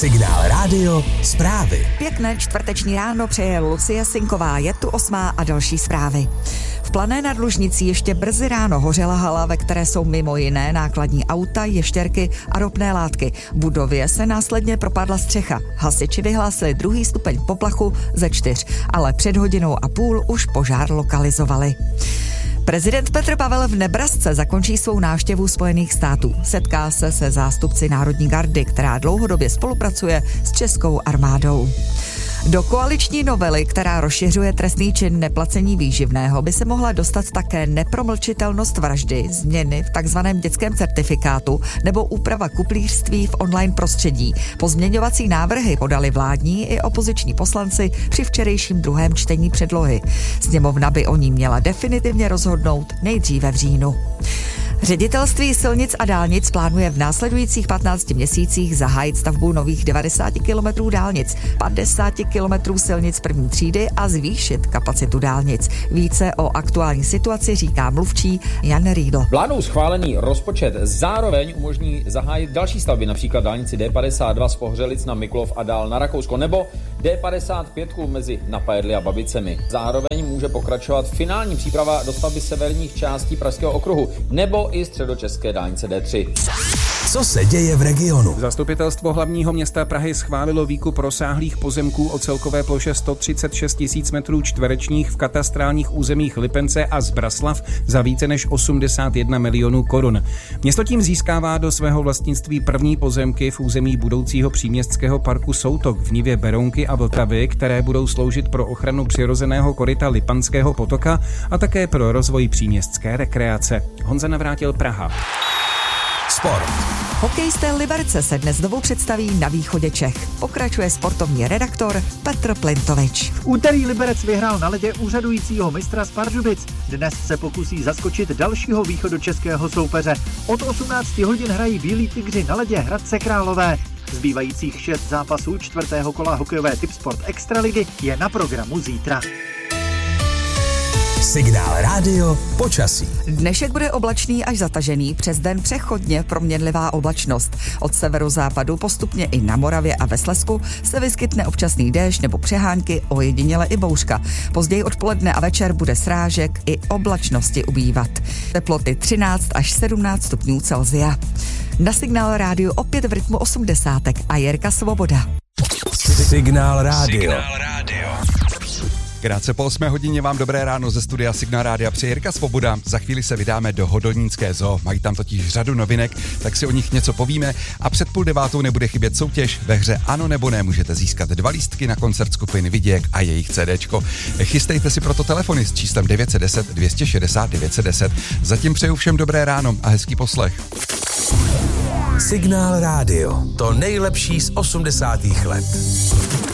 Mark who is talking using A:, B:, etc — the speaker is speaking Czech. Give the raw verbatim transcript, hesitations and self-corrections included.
A: Signál rádio, zprávy.
B: Pěkné čtvrteční ráno přeje Lucie Sinková, je tu osmá a další zprávy. V Plané nad Lužnicí ještě brzy ráno hořela hala, ve které jsou mimo jiné nákladní auta, ještěrky a ropné látky. Budově se následně propadla střecha. Hasiči vyhlásili druhý stupeň poplachu ze čtyř, ale před hodinou a půl už požár lokalizovali. Prezident Petr Pavel v Nebrasce zakončí svou návštěvu Spojených států. Setká se se zástupci Národní gardy, která dlouhodobě spolupracuje s českou armádou. Do koaliční novely, která rozšiřuje trestný čin neplacení výživného, by se mohla dostat také nepromlčitelnost vraždy, změny v takzvaném dětském certifikátu nebo úprava kuplířství v online prostředí. Pozměňovací návrhy podali vládní i opoziční poslanci při včerejším druhém čtení předlohy. Sněmovna by o ní měla definitivně rozhodnout nejdříve v říjnu. Ředitelství silnic a dálnic plánuje v následujících patnácti měsících zahájit stavbu nových devadesát kilometrů dálnic, padesát kilometrů silnic první třídy a zvýšit kapacitu dálnic. Více o aktuální situaci říká mluvčí Jan Riedl.
C: Vládou schválený rozpočet zároveň umožní zahájit další stavby, například dálnici D padesát dva z Pohřelic na Mikulov a dál na Rakousko, nebo D padesát pět mezi Napajedly a Babicemi. Zároveň může pokračovat finální příprava do stavby severních částí Pražského okruhu, nebo i středočeské dálnice D tři.
A: Co se děje v regionu?
D: Zastupitelstvo hlavního města Prahy schválilo výkup rozsáhlých pozemků o celkové ploše sto třicet šest tisíc metrů čtverečních v katastrálních územích Lipence a Zbraslav za více než osmdesát jedna milionů korun. Město tím získává do svého vlastnictví první pozemky v území budoucího příměstského parku Soutok v nivě Berounky a Vltavy, které budou sloužit pro ochranu přirozeného koryta Lipanského potoka a také pro rozvoj příměstské rekreace. Honza Navrátil, Praha.
A: Sport.
B: Hokejisté Liberce se dnes znovu představí na východě Čech. Pokračuje sportovní redaktor Petr Plintovič.
E: V úterý Liberec vyhrál na ledě úřadujícího mistra z Pardubic. Dnes se pokusí zaskočit dalšího východočeského soupeře. Od osmnácti hodin hrají Bílí tygři na ledě Hradce Králové. Zbývajících šest zápasů čtvrtého kola hokejové Tipsport Extraligy je na programu zítra.
A: Signál rádio, počasí.
B: Dnešek bude oblačný až zatažený, přes den přechodně proměnlivá oblačnost. Od severozápadu postupně i na Moravě a ve Slezsku se vyskytne občasný déšť nebo přehánky, ojediněle i bouřka. Později odpoledne a večer bude srážek i oblačnosti ubývat. Teploty třináct až sedmnáct stupňů Celsia. Na Signál rádiu opět v rytmu osmdesátek a Jirka Svoboda.
A: Signál rádio.
F: Signál rádio. Krátce po osmé hodině vám dobré ráno ze studia Signál rádia přeje Jirka Svoboda. Za chvíli se vydáme do Hodonínské zoo. Mají tam totiž řadu novinek, tak si o nich něco povíme. A před půl devátou nebude chybět soutěž. Ve hře Ano nebo ne můžete získat dva lístky na koncert skupiny Viděk a jejich CDčko. Chystejte si proto telefony s číslem devět set deset dvě stě šedesát devět set deset. Zatím přeju všem dobré ráno a hezký poslech.
A: Signál rádio. To nejlepší z osmdesátých let.